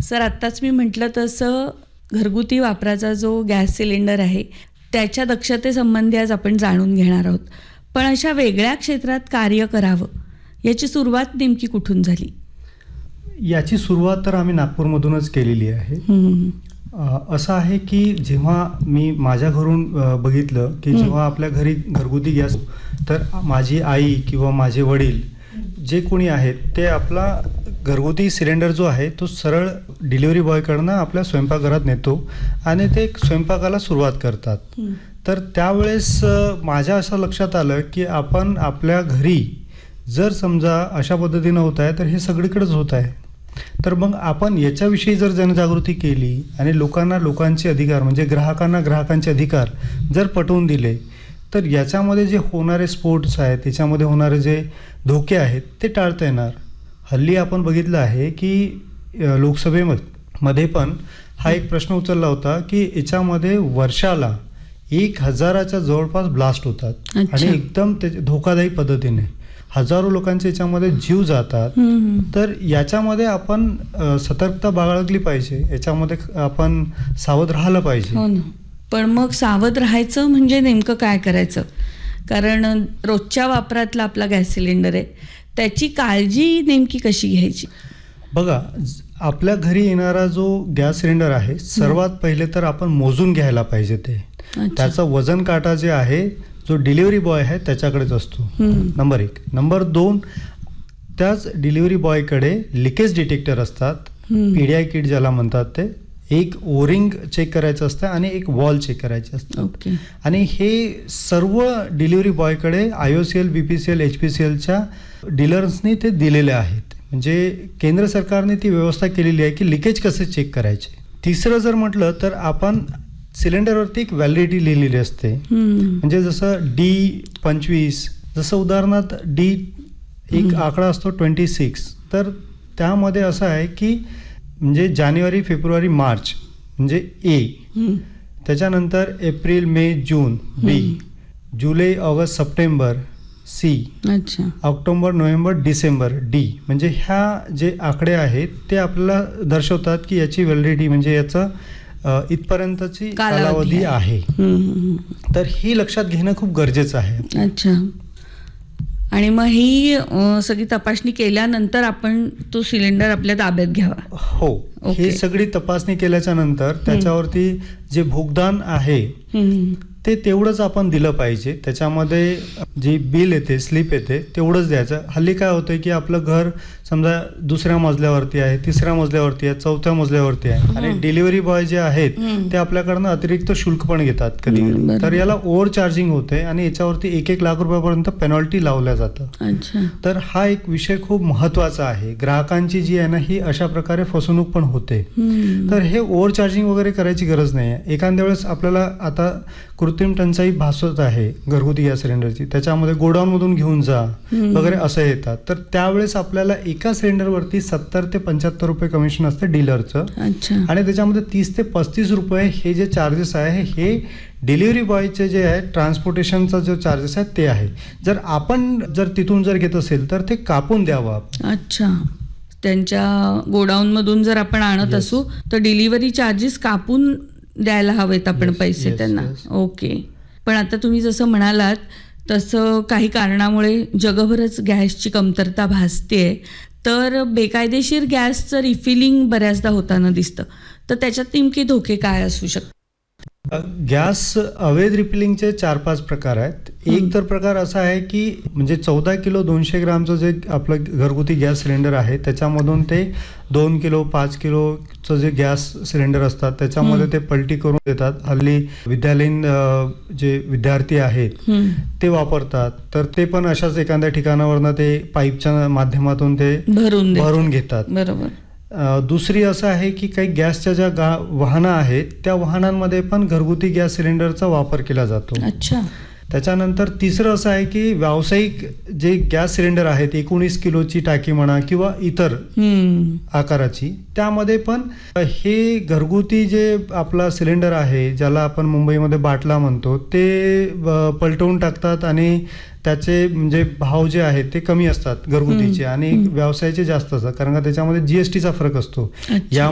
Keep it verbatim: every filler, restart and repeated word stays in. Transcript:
Sir, आत्ताच मी म्हटलं तसं घरगुती वापराचा जो गॅस सिलेंडर आहे त्याच्या दक्षतेसंबंधी आज आपण जाणून घेणार आहोत. पण अशा वेगळ्या क्षेत्रात कार्य करावं याची सुरुवात नेमकी कुठून झाली? याची सुरुवात तर आम्ही नागपूरमधूनच केलेली आहे. असं आहे की जेव्हा मी माझ्या घरून बघितलं की जेव्हा आपल्या घरी घरगुती गॅस, तर माझी आई किंवा माझे वडील जे कोणी आहेत ते आपला घरगुती सिलेंडर जो आहे तो सरळ डिलिव्हरी बॉयकडनं आपल्या स्वयंपाकघरात नेतो आणि ते स्वयंपाकाला सुरुवात करतात. तर त्यावेळेस माझ्या असं लक्षात आलं की आपण आपल्या घरी जर समजा अशा पद्धतीनं होत आहे तर हे सगळीकडेच होत आहे. तर मग आपण याच्याविषयी जर जनजागृती केली आणि लोकांना लोकांचे अधिकार म्हणजे ग्राहकांना ग्राहकांचे अधिकार जर पटवून दिले तर याच्यामध्ये जे होणारे स्पोर्ट्स आहेत, त्याच्यामध्ये होणारे जे धोके आहेत ते टाळता येणार. हल्ली आपण बघितलं आहे की लोकसभेमध्ये पण हा एक प्रश्न उचलला होता की याच्यामध्ये वर्षाला एक हजाराच्या जवळपास ब्लास्ट होतात आणि एकदम ते धोकादायी पद्धतीने हजारो लोकांचे याच्यामध्ये जीव जातात. तर याच्यामध्ये आपण सतर्कता बाळगली पाहिजे, याच्यामध्ये आपण सावध राहिलं पाहिजे. हो ना. पण मग सावध राहायचं म्हणजे नेमकं काय करायचं? कारण रोजच्या वापरातला आपला गॅस सिलेंडर आहे, त्याची काळजी नेमकी कशी घ्यायची? बघा, आपल्या घरी येणारा जो गॅस सिलेंडर आहे सर्वात पहिले तर आपण मोजून घ्यायला पाहिजे. ते त्याचं वजन काटा जे आहे जो डिलिव्हरी बॉय आहे त्याच्याकडेच असतो. नंबर एक. नंबर दोन, त्याच डिलिव्हरी बॉयकडे लिकेज डिटेक्टर असतात, पीडीआय किट ज्याला म्हणतात. ते एक ओरिंग चेक करायचं असतं आणि एक वॉल चेक करायचे असतात. आणि हे सर्व delivery बॉयकडे I O C L, B P C L, H P C एलच्या डीलर्सनी ते दिलेले आहेत. म्हणजे केंद्र सरकारने ती व्यवस्था केलेली आहे की लिकेज कसे चेक करायचे. तिसरं जर म्हटलं तर आपण सिलेंडरवरती एक व्हॅलिडिटी लिहिलेली असते. म्हणजे जसं डी पंचवीस, जसं उदाहरणार्थ डी एक आकडा असतो ट्वेंटी सिक्स. तर त्यामध्ये असं आहे की म्हणजे जानेवारी, फेब्रुवारी, मार्च म्हणजे ए, त्याच्यानंतर एप्रिल, मे, जून बी, जुलै, ऑगस्ट, सप्टेंबर सी, अच्छा, ऑक्टोबर, नोव्हेंबर, डिसेंबर डी. म्हणजे ह्या जे आकडे आहेत ते आपल्याला दर्शवतात की याची व्हॅलिडिटी म्हणजे याचं इथपर्यंतची कालावधी आहे. तर ही लक्षात घेणं खूप गरजेचं आहे. अच्छा. आणि मग ही सगळी तपासणी केल्यानंतर आपण तो सिलेंडर आपल्या ताब्यात घ्यावा? हो. ही सगळी तपासणी केल्याच्या नंतर त्याच्यावरती जे भोगदान आहे ते तेवढंच आपण दिलं पाहिजे. त्याच्यामध्ये जे बिल येते, स्लिप येते तेवढंच द्यायचं. हल्ली काय होतं की आपलं घर समजा दुसऱ्या मजल्यावरती आहे, तिसऱ्या मजल्यावरती आहे, चौथ्या मजल्यावरती आहे आणि डिलिव्हरी बॉय जे आहेत ते आपल्याकडनं अतिरिक्त शुल्क पण घेतात कधी. तर याला ओव्हर चार्जिंग होते आणि याच्यावरती एक एक लाख रुपयापर्यंत पेनॉल्टी लावल्या जातं. तर हा एक विषय खूप महत्वाचा आहे. ग्राहकांची जी आहे ना ही अशा प्रकारे फसवणूक पण होते. तर हे ओव्हर चार्जिंग वगैरे करायची गरज नाही आहे. एखाद्या वेळेस आपल्याला आता कृत्रिम टंचाई भासत आहे घरगुती गॅस सिलेंडरची, त्याच्यामध्ये गोडाऊन मधून घेऊन जा वगैरे असं येतात. तर त्यावेळेस आपल्याला एका सिलेंडरवरती सत्तर ते पंच्याहत्तर रुपये कमिशन असतं डीलरचं. आणि त्याच्यामध्ये तीस ते पस्तीस रुपये हे जे चार्जेस आहे हे डिलिव्हरी बॉयचे जे आहे ट्रान्सपोर्टेशनचा जो चार्जेस आहे ते आहे. जर आपण जर तिथून जर घेत असेल तर ते कापून द्यावं. अच्छा. त्यांच्या गोडाऊन मधून जर आपण आणत असू तर डिलिव्हरी चार्जेस कापून द्यायला हवेत आपण पैसे त्यांना. ओके. पण आता तुम्ही जसं म्हणालात तसं काही कारणामुळे जगभरच गॅसची कमतरता भासतेय, तर बेकायदेशीर गॅसचं रिफिलिंग बऱ्याचदा होताना दिसतं. तर त्याच्यात नेमके धोके काय असू शकतात? गॅस अवैध रिफिलिंगचे चार पाच प्रकार आहेत. एक तर प्रकार असा आहे की म्हणजे चौदा किलो दोनशे ग्रामचं जे आपलं घरगुती गॅस सिलेंडर आहे त्याच्यामधून ते दोन किलो पाच किलोचं जे गॅस सिलेंडर असतात त्याच्यामध्ये ते पलटी करून देतात. हल्ली विद्यालयीन जे विद्यार्थी आहेत ते वापरतात. तर ते पण अशाच एखाद्या ठिकाणावरनं ते पाईपच्या माध्यमातून ते भरून भरून घेतात. बरोबर. दुसरी असं आहे की काही गॅसच्या ज्या गा वाहनं आहेत त्या वाहनांमध्ये पण घरगुती गॅस सिलेंडरचा वापर केला जातो. अच्छा. त्याच्यानंतर तिसरं असं आहे की व्यावसायिक जे गॅस सिलेंडर आहेत एकोणीस किलोची टाकी म्हणा किंवा इतर आकाराची, त्यामध्ये पण हे घरगुती जे आपला सिलेंडर आहे ज्याला आपण मुंबईमध्ये बाटला म्हणतो ते पलटवून टाकतात आणि त्याचे म्हणजे भाव जे आहेत ते कमी असतात घरगुतीचे आणि व्यवसायाचे जास्त असतात, कारण का त्याच्यामध्ये जीएसटीचा फरक असतो. या